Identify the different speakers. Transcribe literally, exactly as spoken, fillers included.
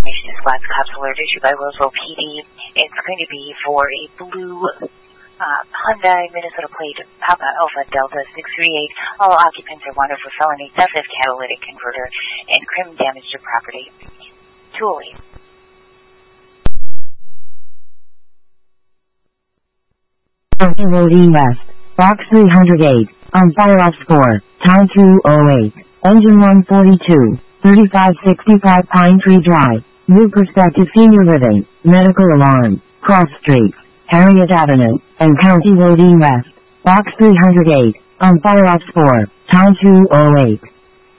Speaker 1: information is Glass Cops alert issued by Roseville P D. It's going to be for a blue uh, Hyundai Minnesota plate Papa Alpha Delta six three eight. All occupants are wanted for felony theft of catalytic converter and criminal damage to property. two oh eight.
Speaker 2: County Road E West, Box three hundred eight, on fire off score, time two oh eight, engine one forty-two, thirty-five sixty-five Pine Tree Drive, New Perspective Senior Living, medical alarm, cross streets, Harriet Avenue, and County Road E West, Box three hundred eight, on fire off score, time two oh eight.